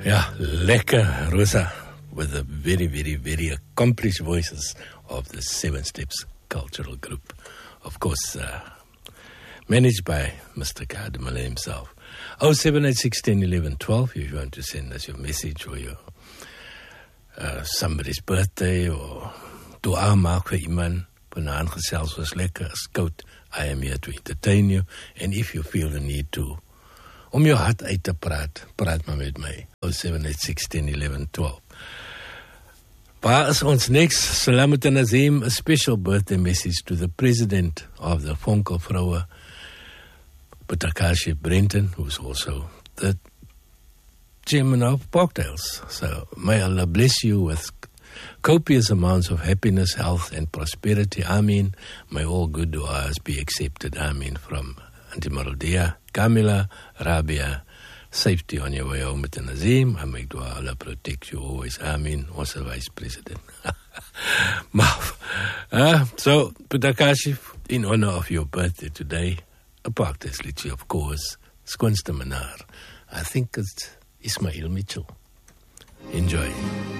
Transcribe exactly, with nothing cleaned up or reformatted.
Yeah, lekker, Rosa, with the very, very, very accomplished voices of the Seven Steps Cultural Group. Of course, uh, managed by Mister Kadimale himself. oh seven eight six, one zero, one one, one two if you want to send us your message or your uh, somebody's birthday or dua maak vir iemand. Vanaand gesels was lekker as koud. I am here to entertain you. And if you feel the need to om jou hart uit te praat, praat maar met my. oh seven eight six, one zero, one one, one two. Waar is ons next? Salamat en Azim, a special birthday message to the president of the Vonkel Vroue, Butakashi Brenton, who's also the chairman of Parkdales. So may Allah bless you with copious amounts of happiness, health and prosperity. Ameen. May all good du'as be accepted. Ameen. From Auntie Marodia, Camila, Rabia. Safety on your way home with Nazim. I make dua, Allah protect you always. Ameen. Also Vice President. Maaf. Uh, so, Putakashi, in honor of your birthday today, a Parkdales liedjie, of course, Skoonste Menaar. I think it's Ismail Mitchell. Enjoy.